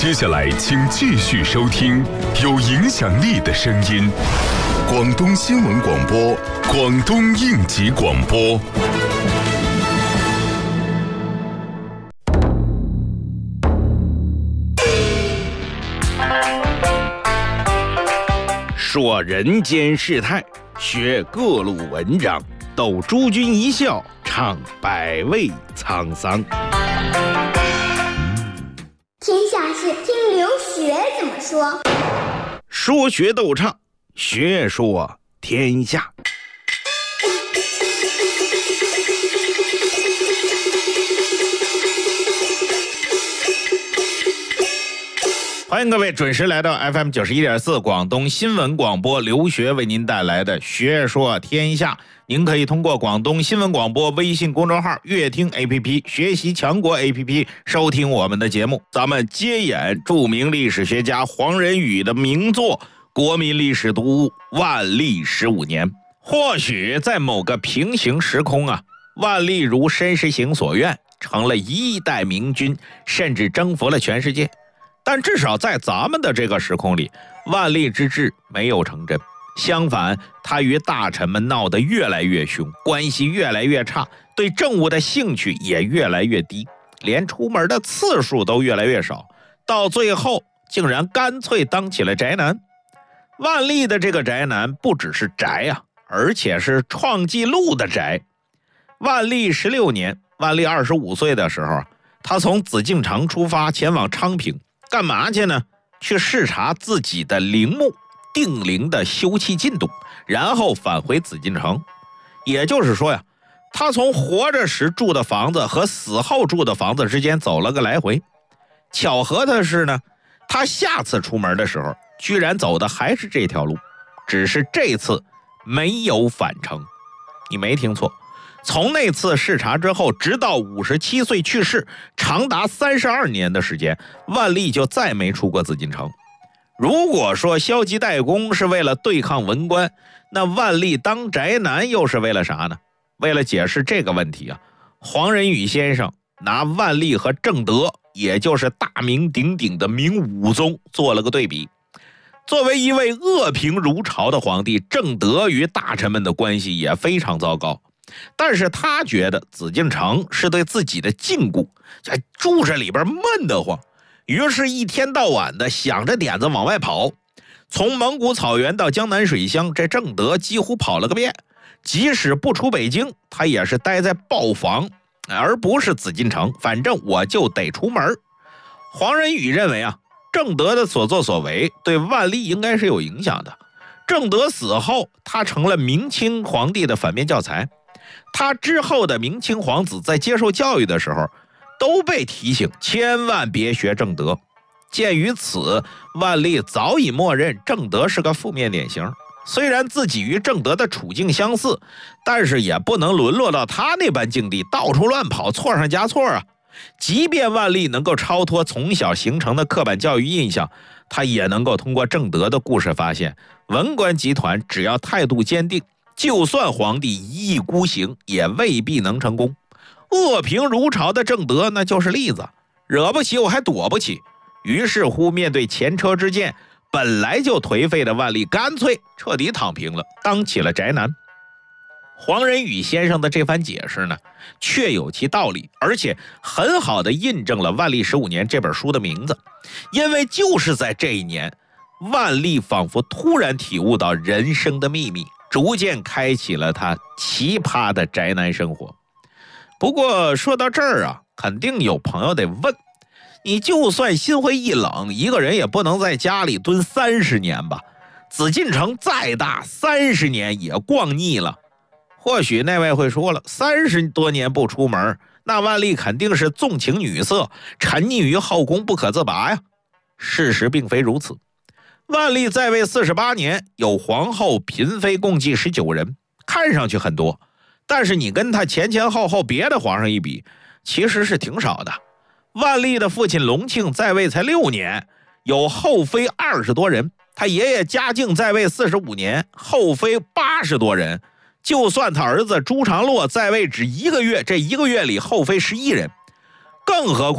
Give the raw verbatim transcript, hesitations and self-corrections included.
接下来，请继续收听有影响力的声音——广东新闻广播、广东应急广播。 说人间世态，学各路文章，逗诸君一笑，唱百味沧桑。 天下事听刘学怎么说。 说学逗唱，学说天下。欢迎各位准时来到 F M 九十一点四 广东新闻广播，刘学为您带来的学说天下。您可以通过广东新闻广播微信公众号、乐听 A P P、学习强国 A P P 收听我们的节目。咱们接演著名历史学家黄仁宇的名作《国民历史读物万历十五年》。或许在某个平行时空啊，万历如申时行所愿，成了一代明君，甚至征服了全世界。但至少在咱们的这个时空里，万历之治没有成真，相反，他与大臣们闹得越来越凶，关系越来越差，对政务的兴趣也越来越低，连出门的次数都越来越少，到最后竟然干脆当起了宅男。万历的这个宅男不只是宅啊，而且是创纪录的宅。万历十六年，万历二十五岁的时候，他从紫禁城出发前往昌平，干嘛去呢？去视察自己的陵墓定陵的修葺进度，然后返回紫禁城。也就是说呀，他从活着时住的房子和死后住的房子之间走了个来回。巧合的是呢，他下次出门的时候居然走的还是这条路，只是这次没有返程。你没听错，从那次视察之后，直到五十七岁去世，长达三十二年的时间，万历就再没出过紫禁城。如果说消极怠工是为了对抗文官，那万历当宅男又是为了啥呢？为了解释这个问题啊，黄仁宇先生拿万历和正德，也就是大名鼎鼎的明武宗做了个对比。作为一位恶评如潮的皇帝，正德与大臣们的关系也非常糟糕。但是他觉得紫禁城是对自己的禁锢，住着里边闷得慌，于是一天到晚的想着点子往外跑。从蒙古草原到江南水乡，这正德几乎跑了个遍。即使不出北京，他也是待在豹房，而不是紫禁城，反正我就得出门。黄仁宇认为啊，正德的所作所为对万历应该是有影响的。正德死后，他成了明清皇帝的反面教材。他之后的明清皇子在接受教育的时候都被提醒千万别学正德。鉴于此，万历早已默认正德是个负面典型。虽然自己与正德的处境相似，但是也不能沦落到他那般境地，到处乱跑，错上加错啊。即便万历能够超脱从小形成的刻板教育印象，他也能够通过正德的故事发现，文官集团只要态度坚定，就算皇帝一意孤行，也未必能成功。恶评如潮的正德那就是例子，惹不起我还躲不起。于是乎，面对前车之鉴，本来就颓废的万历干脆彻底躺平了，当起了宅男。黄仁宇先生的这番解释呢，确有其道理，而且很好的印证了《万历十五年》这本书的名字。因为就是在这一年，万历仿佛突然体悟到人生的秘密，逐渐开启了他奇葩的宅男生活。不过说到这儿啊，肯定有朋友得问，你就算心灰意冷，一个人也不能在家里蹲三十年吧？紫禁城再大，三十年也逛腻了。或许那位会说了，三十多年不出门，那万历肯定是纵情女色，沉溺于后宫不可自拔呀。事实并非如此。万历在位四十八年，有皇后嫔妃共计十九人，看上去很多，但是你跟他前前后后别的皇上一比，其实是挺少的。万历的父亲隆庆在位才六年，有后妃二十多人，他爷爷嘉靖在位四十五年，后妃八十多人。就算他儿子朱常洛在位只一个月，这一个月里后妃十一人，更何况